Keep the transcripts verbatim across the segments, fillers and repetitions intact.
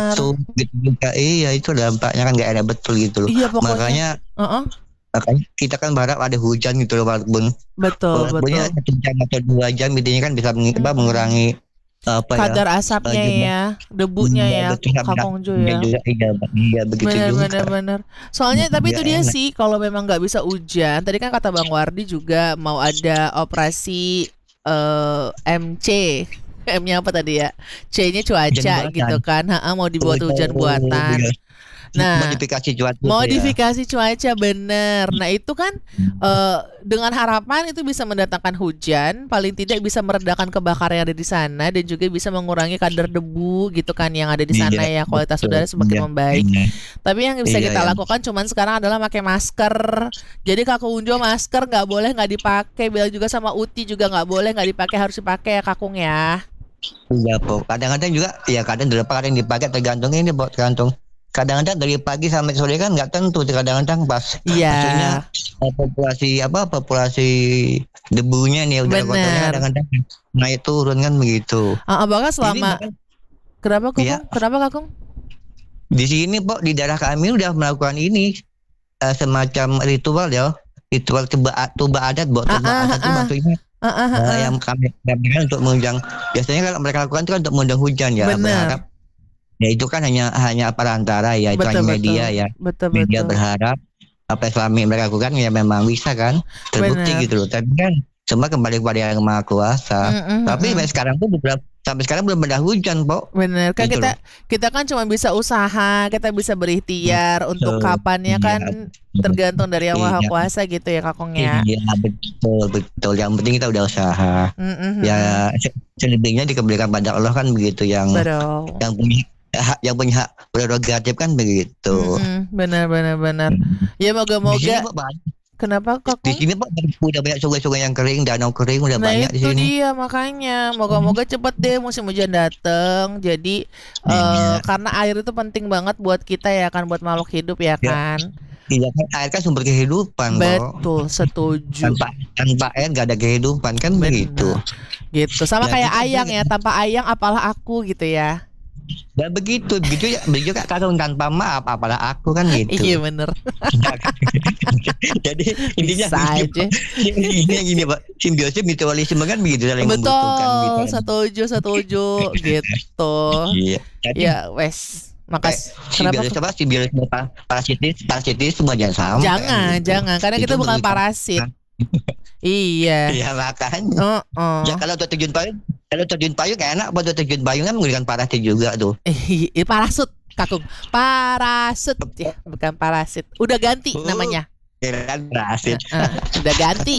batuk gitu juga. Iya itu dampaknya kan nggak enak betul gitu loh. Iya pokoknya. Makanya, uh-uh. makanya kita kan berharap ada hujan gitu loh walaupun betul walaupun betul. satu jam atau dua jam intinya kan bisa meng- apa, mengurangi apa kadar ya asapnya uh, ya, debunya iya ya, betul Kakongjo iya ya. juga iya, iya begitu Bener juga bener bener. Soalnya tapi itu nggak dia enak. sih, kalau memang nggak bisa hujan, tadi kan kata Bang Wardi juga mau ada operasi eh, M C. M-nya apa tadi ya? C-nya Hujan cuaca gitu buatan kan. Ha, mau dibuat hujan oh, buatan. iya. Nah, Modifikasi cuaca itu ya. modifikasi cuaca bener. Nah itu kan eh, dengan harapan itu bisa mendatangkan hujan, paling tidak bisa meredakan kebakaran yang ada di sana dan juga bisa mengurangi kadar debu gitu kan yang ada di sana Iya ya, kualitas betul udara semakin iya membaik. iya Tapi yang bisa iya kita ya. lakukan cuman sekarang adalah pakai masker. Jadi Kakung Unjo masker nggak boleh nggak dipakai, bilang juga sama Uti juga nggak boleh nggak dipakai, harus dipakai ya Kakung ya. Iya po kadang-kadang juga ya kadang dilepas kadang dipakai tergantung ini po tergantung kadang-kadang dari pagi sampai sore kan nggak tentu kadang-kadang pas Iya, maksudnya eh, populasi apa populasi debunya nih udara kotornya bener. kadang-kadang naik turun kan begitu Ah, bahkan ini selama bahkan kenapa ya Kakung? Kenapa Kakung? di sini po di daerah kami udah melakukan ini eh, semacam ritual ya ritual tuba tuba adat buat Ah tuba ah adat tuh ah maksudnya ah ah ah. eh, ah. yang kami kami untuk mengundang biasanya kalau mereka lakukan itu kan untuk mengundang hujan ya Bener. berharap ya itu kan hanya hanya perantara ya itu Betul hanya betul. media ya Betul media betul. berharap apa yang selama ini mereka lakukan ya memang bisa kan terbukti Bener. gitu loh tapi kan semua kembali kepada yang maha kuasa Mm, mm, tapi sampai mm. sekarang pun beberapa sampai sekarang belum ada hujan po Bener. Kan gitu loh. kita kita kan cuma bisa usaha, kita bisa berikhtiar untuk Betul. kapannya Iya, kan tergantung dari yang maha iya, kuasa gitu ya Kakung ya. iya betul betul yang penting kita udah usaha Mm, mm, mm, mm. ya se- selebihnya dikembalikan pada Allah kan begitu yang Betul. yang punya hak yang punya hak prerogatif kan begitu. Mm-mm, benar benar benar. Ya Di sini moga-moga. Pak banyak. Kenapa Di Kakung? sini Pak udah banyak sungai-sungai yang kering, danau kering udah Nah banyak di itu sini. dia makanya moga-moga cepet deh musim hujan dateng. Jadi eh Iya, karena air itu penting banget buat kita ya kan, buat makhluk hidup ya ya, kan. iya kan air kan sumber kehidupan, Bo. Betul, setuju. Tanpa tanpa air gak ada kehidupan kan begitu. Benar. Gitu. Sama Ya kayak kita ayang juga ya, tanpa ayang apalah aku gitu ya. dan begitu, begitu ya, begitu kan kalau tanpa maaf apalah aku kan Iya gitu. bener. Jadi intinya Bisa begini, aja. Pak. Intinya gini, Pak. Simbiosis mutualisme kan begitu saling membutuhkan gitu. Betul, setuju, setuju gitu. Iya. Jadi Ya wes. eh, Makas. Kenapa? simbiosis apa simbiosis pa- parasitis parasitis semua jangan sampai kan Jangan, gitu. jangan. Karena Itu kita bukan merugikan. parasit. Iya. Iya makanya. Oh, Ya kalau untuk terjun payung, kalau terjun payung enak, buat terjun payung kan menggunakan parasit juga tuh. Eh, parasut, Kakung. Parasut ya, bukan parasit. Udah ganti Uh, namanya. ya kan parasit. Eh, udah ganti.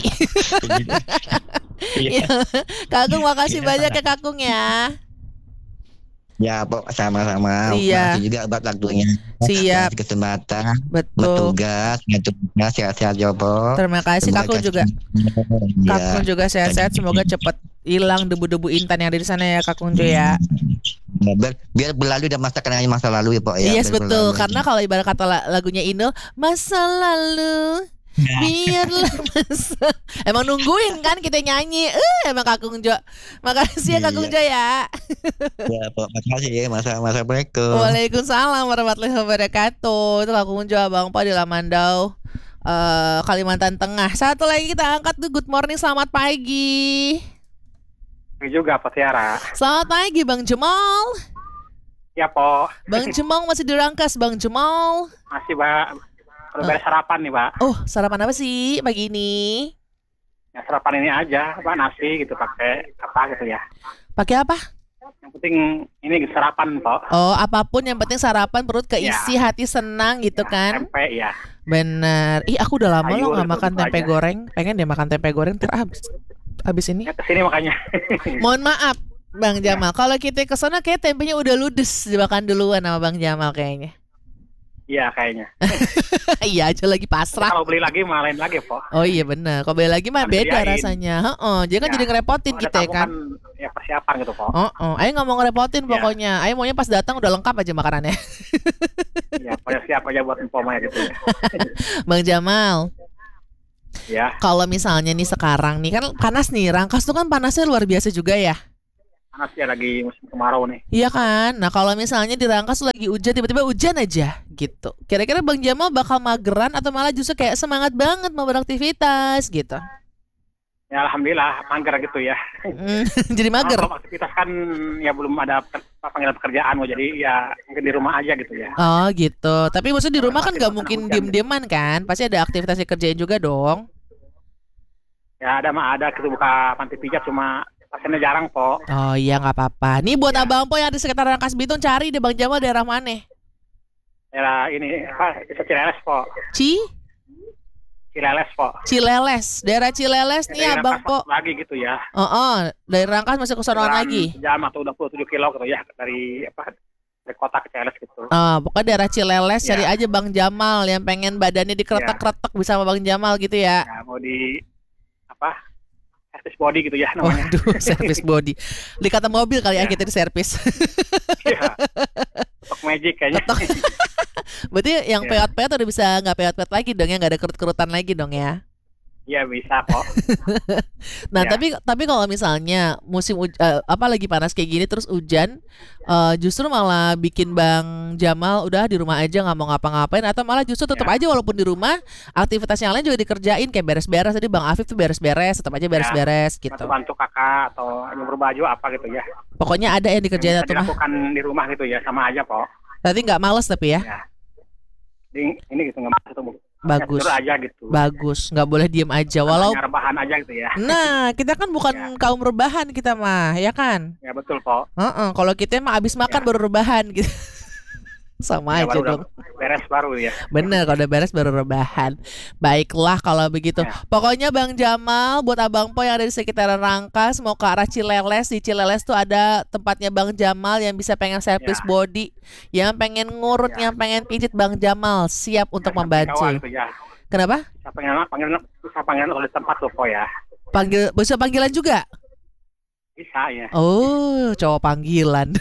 Iya. Ya, Kakung makasih Iya. banyak ya Kakung ya. Ya, Pok, sama-sama. Iya. Makasih juga buat waktunya. Siap. Kasih kesempatan. Betul. Bertugas, tugas sehat-sehat ya, Pok. Terima kasih Semoga Kakung kasih- juga. Iya. Kakung juga sehat-sehat. Semoga cepat hilang debu-debu intan yang ada di sana ya Kakung Jo ya. Ya, biar, biar berlalu dan masa kenangan masa lalu ya, Pok ya. Yes Biar betul. berlalu. Karena kalau ibarat kata la- lagunya Inul, masa lalu biarlah masa. Emang nungguin kan kita nyanyi. Eh emang Kakung Jo. Makasih ya Kakung Jo ya. Ya, Pok, makasih ya, masa masa Assalamualaikum. Waalaikumsalam warahmatullahi wabarakatuh. Itu Kakung Jo Abang Pa di Lamandau, eh, Kalimantan Tengah. Satu lagi kita angkat tuh. Good morning, selamat pagi. Ini juga Pak Tiara. Selamat pagi Bang Jemal. Ya Po, Bang Jemal masih dirangkas Bang Jemal. masih Pak. Udah beres sarapan nih Pak. Oh sarapan apa sih pagi ini? Ya sarapan ini aja, Pak nasi gitu pakai apa gitu ya. Pakai apa? Yang penting ini sarapan Pak. Oh apapun yang penting sarapan, perut keisi, hati senang gitu kan. Tempe ya. Bener. Ih aku udah lama loh Sayur nggak gitu makan tempe aja. goreng. Pengen deh makan tempe goreng terabis. Abis ini. Ya kesini makanya. Mohon maaf Bang Jamal. Kalau kita ke sana kayak tempenya udah ludes dimakan duluan sama Bang Jamal kayaknya. Iya kayaknya. Iya aja lagi pasrah. Kalau beli lagi mah lain lagi Po. Oh iya bener. Kalau beli lagi mah Kan beda disediain. rasanya. Heeh. Jadi kan Ya, jadi ngerepotin Kalau ada kita ya tamu kan. Ya persiapan gitu Po. Oh, oh. Ayo nggak mau ngerepotin Ya. pokoknya. Ayo maunya pas datang udah lengkap aja makanannya. Ya pokoknya siap aja buat empomanya gitu ya. Bang Jamal, Ya. kalau misalnya nih sekarang nih kan panas nih, Rangkas tuh kan panasnya luar biasa juga ya. Panas ya lagi musim kemarau nih. Iya kan? Nah kalau misalnya di Rangkas lagi hujan, tiba-tiba hujan aja gitu. Kira-kira Bang Jamal bakal mageran atau malah justru kayak semangat banget mau beraktivitas gitu? Ya alhamdulillah mager gitu ya. Hmm, jadi mager? Kalau aktivitas kan ya belum ada per- panggilan pekerjaan mau jadi ya mungkin di rumah aja gitu ya. Oh gitu. Tapi maksudnya di rumah kan Pasti gak makan mungkin hujan. diem-dieman kan? Pasti ada aktivitas yang kerjain juga dong. Ya ada mah ada gitu buka panti pijat cuma pasiennya jarang kok. Oh iya nggak apa-apa. Nih buat Ya. abang po yang di sekitar Rangkas Bitung cari deh Bang Jamal daerah mana? Ya ini apa bisa Cileles kok. Ci? Cileles kok. Cileles. Daerah Cileles nih Jadi abang po. Rangkas lagi gitu ya. Oh, oh, dari Rangkas masih ke sonoan Jalan lagi. Jam atau dua puluh tujuh kilo gitu ya dari apa dari kota ke Cileles gitu. Ah, pokoknya daerah Cileles Ya. cari aja Bang Jamal yang pengen badannya dikretek-kretek bisa sama Bang Jamal gitu ya. Ya mau di apa service body gitu ya namanya. Waduh, servis body. Dikata mobil kali ya Ya. kita di servis. Iya. Ketok magic kayaknya. Ketok. Berarti yang Ya. peot-peot udah bisa nggak peot-peot lagi dong ya, nggak ada kerut-kerutan lagi dong ya. Iya bisa kok. Nah, Ya. tapi tapi kalau misalnya musim uj- eh, apa lagi panas kayak gini terus hujan, eh, justru malah bikin Bang Jamal udah di rumah aja nggak mau ngapa-ngapain atau malah justru tetap Ya. aja walaupun di rumah aktivitas yang lain juga dikerjain kayak beres-beres tadi Bang Afif tuh beres-beres, tetap aja beres-beres gitu. Bantu-bantu kakak atau nyumbur baju apa gitu ya. Pokoknya ada yang Yang dikerjain bisa atau mah. dilakukan di rumah gitu ya sama aja kok. Berarti nggak males tapi ya. Ya. Di, ini gitu nggak masuk tuh. Bagus. Tidur aja gitu. Bagus, nggak boleh diem aja walau. Hanya rebahan aja gitu ya. Nah, kita kan bukan Ya. kaum rebahan kita mah, ya kan? Ya betul kok. Heeh, kalau kita mah abis makan Ya. baru rebahan gitu. Sama Ya, aja baru dong. udah beres baru ya. Bener, kalau udah beres baru rebahan. Baiklah kalau begitu. Ya. Pokoknya Bang Jamal, buat Abang Po yang ada di sekitaran Rangkas, mau ke arah Cileles, di Cileles tuh ada tempatnya Bang Jamal yang bisa pengen servis Ya. body, yang pengen ngurut, Ya. yang pengen pijit, Bang Jamal siap untuk Ya, sampai kawan membantu. gitu ya. Kenapa? Bisa panggilan panggilan bisa panggilan oleh tempat tuh kok ya. Panggil, bisa panggilan juga? Bisa ya. Oh, cowok panggilan.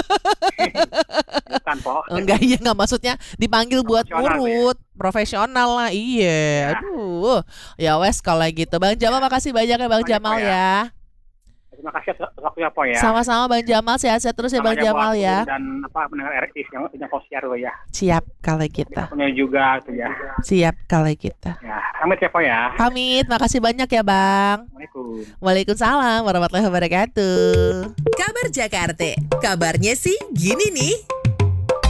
Bukan kok. Enggak, iya nggak maksudnya dipanggil buat Profesional, ngurut, profesional lah. Iya. Ya. Aduh. Ya wes kalau gitu. Bang Jamal makasih banyak ya Bang Banyak, Jamal Pak, ya. ya. Terima kasih atas waktunya po ya. Sama-sama Bang Jamal, sehat-sehat terus ya Bang Namanya Jamal buat ya. Dan apa mendengar R I S yang punya kosiar tuh ya. Siap kalau kita. Punya juga tuh ya. Siap kalau kita. Ya, amit ya po ya. Pamit, makasih banyak ya Bang. Assalamualaikum. Waalaikumsalam warahmatullahi wabarakatuh. Kabar Jakarta, kabarnya sih gini nih.